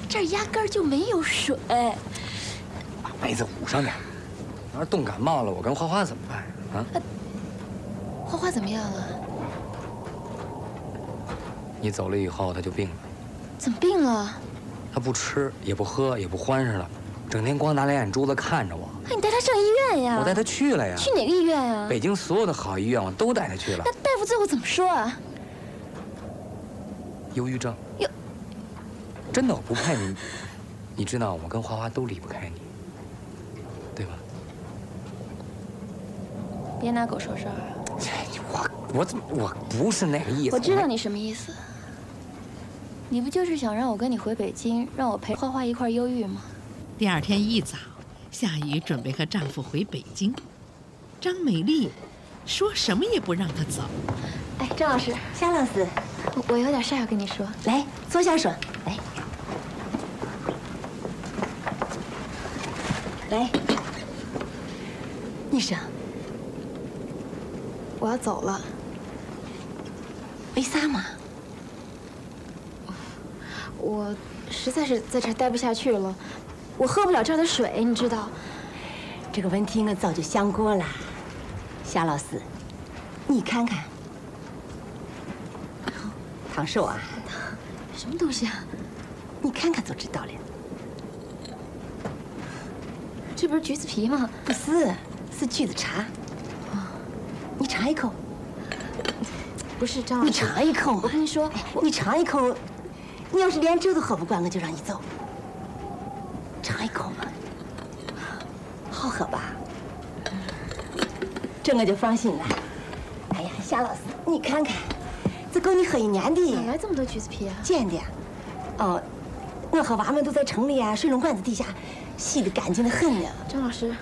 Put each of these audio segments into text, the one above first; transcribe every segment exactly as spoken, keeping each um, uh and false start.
这儿压根儿就没有水。 把被子捂上点，要是冻感冒了，我跟花花怎么办啊？啊， 花花怎么样了？ 你走了以后，他就病了。 怎么病了？ 他不吃，也不喝，也不欢实了，整天光拿两眼珠子看着我。 哎，你带他上医院呀？ 我带他去了呀。 去哪个医院呀？ 北京所有的好医院我都带他去了。 那大夫最后怎么说啊？ 忧郁症。 哟， 真的，我不骗你。你知道，我跟花花都离不开你，对吧？ 别拿狗说事儿。 我我怎么我不是那个意思。 我知道你什么意思。你不就是想让我跟你回北京，让我陪花花一块忧郁吗？ 第二天一早，夏雨准备和丈夫回北京，张美丽说什么也不让她走。 哎，张老师， 夏老师， 我我有点事儿要跟你说。 来，坐下说。来，来，医生， 我要走了。 为啥嘛？ 我实在是在这儿待不下去了，我喝不了这儿的水，你知道。 这个问题我早就想过了，夏老师，你看看，烫手啊！ 什么东西啊？ 你看看就知道了。 这不是橘子皮吗？ 不是，是橘子茶。你尝一口。 不是张老师， 你尝一口。 我跟你说， 你尝一口。你要是连这都喝不惯，我就让你走。尝一口嘛，好喝吧？这我就放心了。哎呀，夏老师，你看看，这够你喝一年的。 哪来这么多橘子皮啊？ 捡的。哦，我和娃们都在城里啊，水龙管子底下洗得干净的很呢。 张老师，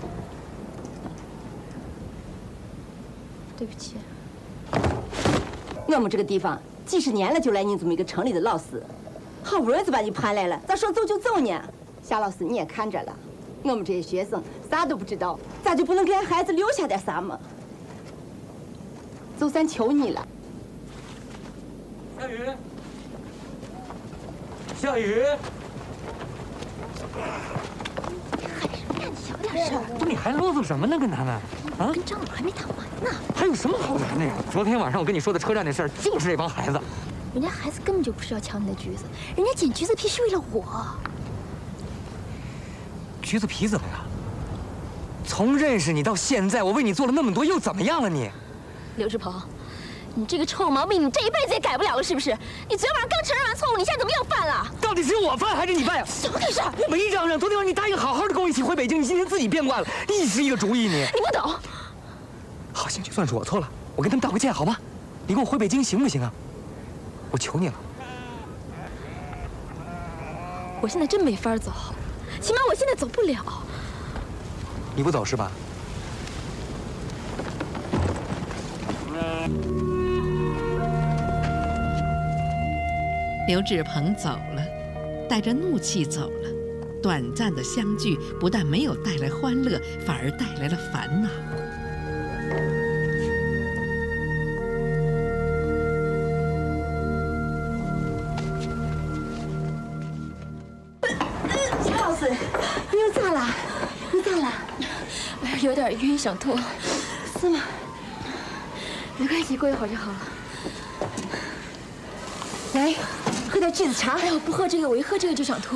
对不起。 我们这个地方几十年了，就来你这么一个城里的老师，好不容易就把你盼来了，咋说走就走呢？夏老师你也看着了，我们这些学生啥都不知道，咋就不能给俺孩子留下点啥吗？就算求你了。 夏雨，夏雨， 喊什么呀？你小点声。 不，你还啰嗦什么呢？跟他们啊？ 跟张老还没谈完呢。 还有什么好谈的呀？昨天晚上我跟你说的车站那事儿，就是这帮孩子。 人家孩子根本就不是要抢你的橘子，人家捡橘子皮是为了我。 橘子皮怎么了？从认识你到现在，我为你做了那么多，又怎么样了你？ 刘志鹏，你这个臭毛病，你这一辈子也改不了了，是不是？你昨天晚上刚承认完错误，你现在怎么又犯了？ 到底是我犯还是你犯呀？ 怎么回事？ 我没嚷嚷，昨天晚上你答应好好的跟我一起回北京，你今天自己变卦了，一时一个主意你。 你不懂。 好，行，就算是我错了，我跟他们道个歉，好吗？你跟我回北京行不行啊？我求你了。 我现在真没法走，起码我现在走不了。 你不走是吧？ 刘志鹏走了，带着怒气走了。短暂的相聚不但没有带来欢乐，反而带来了烦恼。 夏老师，你又咋了？你咋了？ 哎呀，有点晕，想吐。 是吗？ 没关系，过一会儿就好了。 来，喝点橘子茶。 哎呀，我不喝这个，我一喝这个就想吐。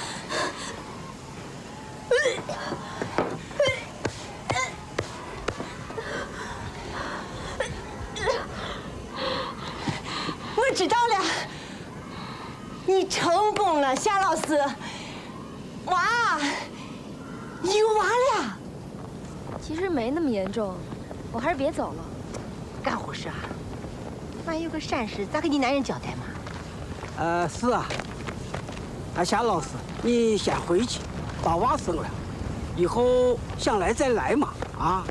我知道了，你成功了，夏老师。娃，有娃了。 其实没那么严重，我还是别走了。 干活事啊？万一有个闪失，咋给你男人交代嘛？ 呃，是啊。啊，夏老师，你先回去，把娃生了，以后想来再来嘛，啊。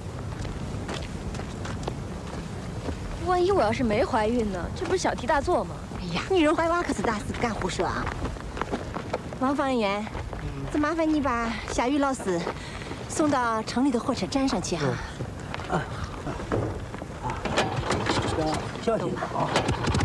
万一我要是没怀孕呢？这不是小题大做吗？ 哎呀，女人怀娃可是大事，不干胡说啊。王方员，这麻烦你把夏雨老师送到城里的火车站上去哈。 啊，啊，小心啊。